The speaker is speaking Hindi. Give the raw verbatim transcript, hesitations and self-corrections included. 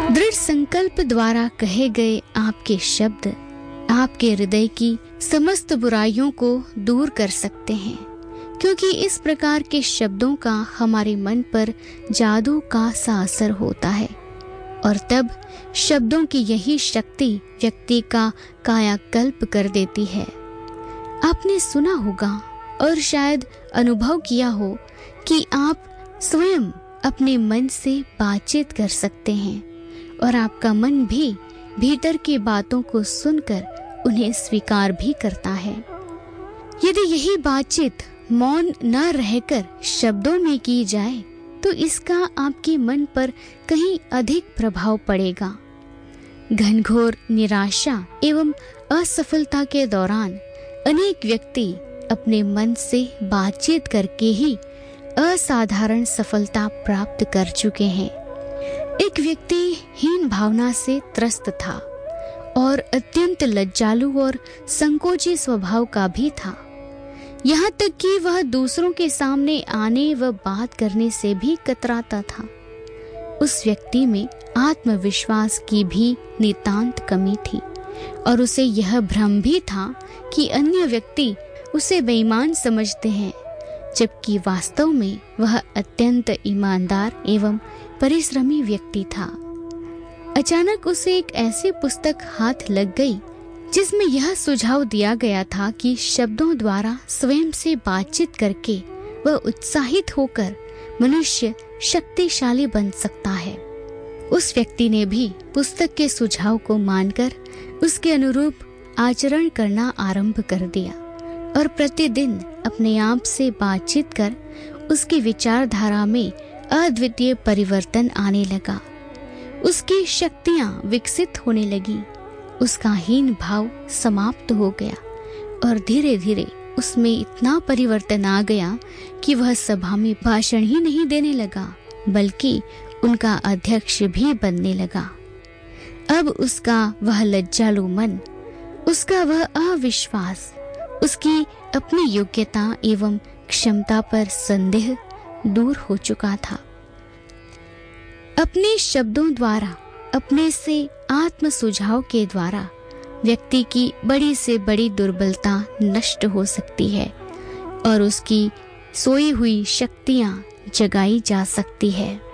दृढ़ संकल्प द्वारा कहे गए आपके शब्द आपके हृदय की समस्त बुराइयों को दूर कर सकते हैं, क्योंकि इस प्रकार के शब्दों का हमारे मन पर जादू का सा असर होता है और तब शब्दों की यही शक्ति व्यक्ति का कायाकल्प कर देती है। आपने सुना होगा और शायद अनुभव किया हो कि आप स्वयं अपने मन से बातचीत कर सकते हैं और आपका मन भी भीतर की बातों को सुनकर उन्हें स्वीकार भी करता है। यदि यही बातचीत मौन न रहकर शब्दों में की जाए तो इसका आपके मन पर कहीं अधिक प्रभाव पड़ेगा। घनघोर निराशा एवं असफलता के दौरान अनेक व्यक्ति अपने मन से बातचीत करके ही असाधारण सफलता प्राप्त कर चुके हैं। एक व्यक्ति हीन भावना से त्रस्त था और अत्यंत लज्जालु और संकोची स्वभाव का भी था। यहाँ तक कि वह दूसरों के सामने आने व बात करने से भी कतराता था। उस व्यक्ति में आत्मविश्वास की भी नितांत कमी थी और उसे यह भ्रम भी था कि अन्य व्यक्ति उसे बेईमान समझते हैं, जबकि वास्तव में वह अत्यंत ईमानदार एवं परिश्रमी व्यक्ति था। अचानक उसे एक ऐसी पुस्तक हाथ लग गई जिसमें यह सुझाव दिया गया था कि शब्दों द्वारा स्वयं से बातचीत करके वह उत्साहित होकर मनुष्य शक्तिशाली बन सकता है। उस व्यक्ति ने भी पुस्तक के सुझाव को मानकर उसके अनुरूप आचरण करना आरंभ कर दिया और प्रतिदिन अपने आप से बातचीत कर उसकी विचारधारा में अद्वितीय परिवर्तन आने लगा। उसकी शक्तियां विकसित होने लगी, उसका हीन भाव समाप्त हो गया और धीरे धीरे उसमें इतना परिवर्तन आ गया कि वह सभा में भाषण ही नहीं देने लगा बल्कि उनका अध्यक्ष भी बनने लगा। अब उसका वह लज्जालु मन, उसका वह अविश्वास, उसकी अपनी योग्यता एवं क्षमता पर संदेह दूर हो चुका था। अपने शब्दों द्वारा, अपने से आत्म सुझाव के द्वारा व्यक्ति की बड़ी से बड़ी दुर्बलता नष्ट हो सकती है और उसकी सोई हुई शक्तियां जगाई जा सकती है।